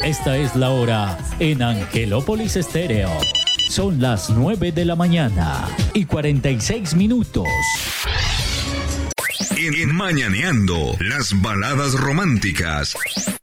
Esta es la hora en Angelópolis Estéreo. Son las 9 de la mañana y 46 minutos. En Mañaneando, las baladas románticas.